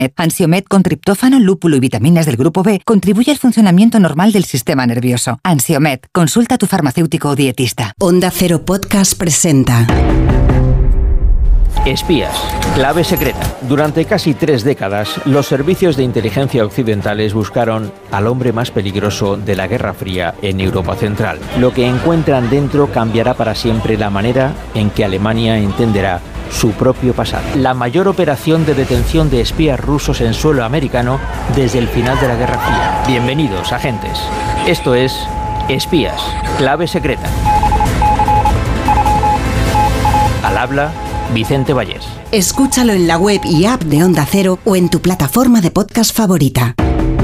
Ansiomed con triptófano, lúpulo y vitaminas del grupo B contribuye al funcionamiento normal del sistema nervioso. Ansiomed, consulta a tu farmacéutico o dietista. Onda Cero Podcast presenta Espías, clave secreta. Durante casi 3 décadas, los servicios de inteligencia occidentales buscaron al hombre más peligroso de la Guerra Fría en Europa Central. Lo que encuentran dentro cambiará para siempre la manera en que Alemania entenderá su propio pasado. La mayor operación de detención de espías rusos en suelo americano desde el final de la Guerra Fría. Bienvenidos, agentes. Esto es Espías, clave secreta. Al habla Vicente Vallés. Escúchalo en la web y app de Onda Cero o en tu plataforma de podcast favorita.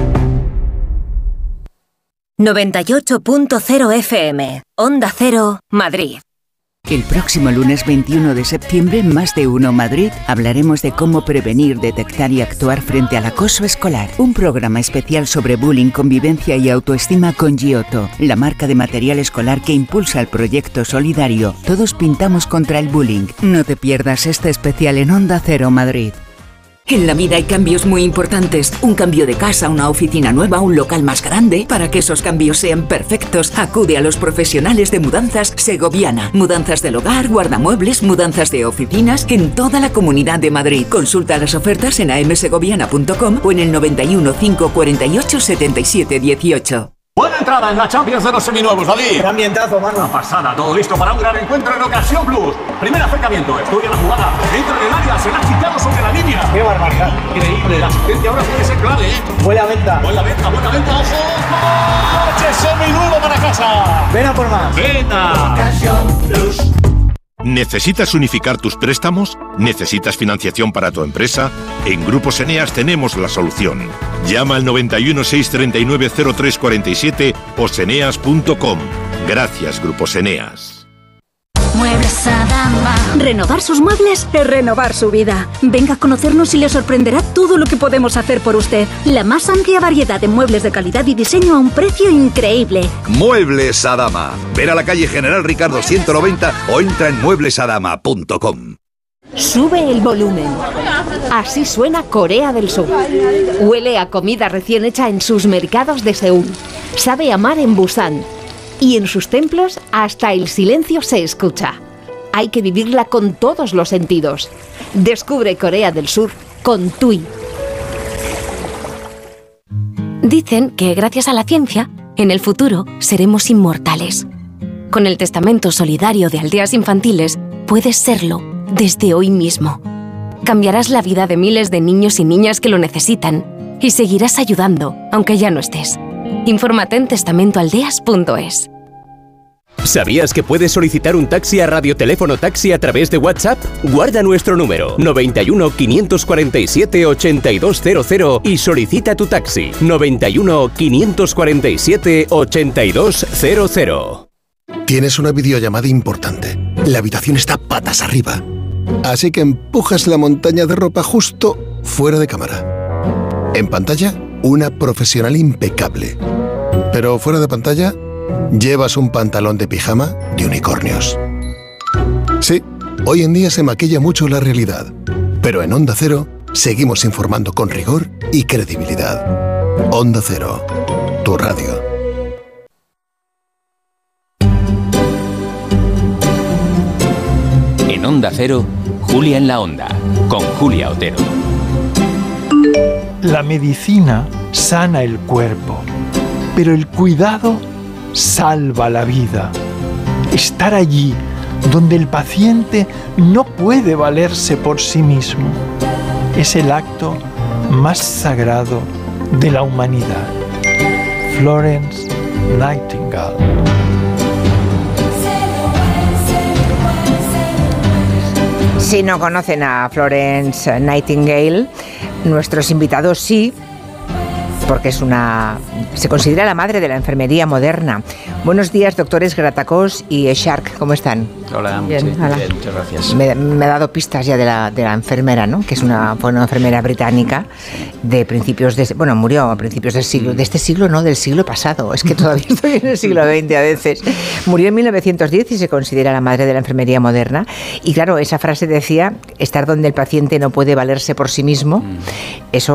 98.0 FM, Onda Cero, Madrid. El próximo lunes 21 de septiembre, en Más de Uno Madrid, hablaremos de cómo prevenir, detectar y actuar frente al acoso escolar. Un programa especial sobre bullying, convivencia y autoestima con Giotto, la marca de material escolar que impulsa el proyecto solidario Todos Pintamos contra el Bullying. No te pierdas este especial en Onda Cero Madrid. En la vida hay cambios muy importantes. Un cambio de casa, una oficina nueva, un local más grande. Para que esos cambios sean perfectos, acude a los profesionales de Mudanzas Segoviana. Mudanzas del hogar, guardamuebles, mudanzas de oficinas en toda la Comunidad de Madrid. Consulta las ofertas en amsegoviana.com o en el 91 548 77 18. Buena entrada en la Champions de los seminuevos, David. ¡Qué ambientazo, mano! Una pasada, todo listo para un gran encuentro en Ocasión Plus. Primer acercamiento, estudia la jugada, entra en el área, se la ha quitado sobre la línea. ¡Qué barbaridad! Increíble, la asistencia ahora puede ser clave, ¿eh? Buena venta, ojo. ¡Coche seminuevo para casa! ¡Ven a por más! ¡Venga! Ocasión Plus. ¿Necesitas unificar tus préstamos? ¿Necesitas financiación para tu empresa? En Grupos Eneas tenemos la solución. Llama al 91 639 0347 o seneas.com. Gracias, Grupos Eneas. Muebles Adama. Renovar sus muebles es renovar su vida. Venga a conocernos y le sorprenderá todo lo que podemos hacer por usted. La más amplia variedad de muebles de calidad y diseño a un precio increíble. Muebles Adama. Ver a la calle General Ricardo 190 o entra en mueblesadama.com. Sube el volumen. Así suena Corea del Sur. Huele a comida recién hecha en sus mercados de Seúl. Sabe a mar en Busan. Y en sus templos hasta el silencio se escucha. Hay que vivirla con todos los sentidos. Descubre Corea del Sur con TUI. Dicen que gracias a la ciencia, en el futuro seremos inmortales. Con el testamento solidario de Aldeas Infantiles, puedes serlo desde hoy mismo. Cambiarás la vida de miles de niños y niñas que lo necesitan y seguirás ayudando, aunque ya no estés. Infórmate en testamentoaldeas.es. ¿Sabías que puedes solicitar un taxi a Radioteléfono Taxi a través de WhatsApp? Guarda nuestro número 91 547 8200 y solicita tu taxi 91 547 8200. Tienes una videollamada importante. La habitación está patas arriba. Así que empujas la montaña de ropa justo fuera de cámara. En pantalla, una profesional impecable. Pero fuera de pantalla, llevas un pantalón de pijama de unicornios. Sí, hoy en día se maquilla mucho la realidad. Pero en Onda Cero, seguimos informando con rigor y credibilidad. Onda Cero, tu radio. En Onda Cero, Julia en la Onda, con Julia Otero. La medicina sana el cuerpo, pero el cuidado salva la vida. Estar allí donde el paciente no puede valerse por sí mismo es el acto más sagrado de la humanidad. Florence Nightingale. Si no conocen a Florence Nightingale, nuestros invitados sí, porque se considera la madre de la enfermería moderna. Buenos días, doctores Gratacós y Echark, ¿cómo están? Hola, bien, sí, hola. Bien, muchas gracias. Me ha dado pistas ya de la enfermera, ¿no? Que fue una enfermera británica de principios murió a principios del siglo, de este siglo no, del siglo pasado. Es que todavía estoy en el siglo XX a veces. Murió en 1910 y se considera la madre de la enfermería moderna. Y claro, esa frase decía, estar donde el paciente no puede valerse por sí mismo. Eso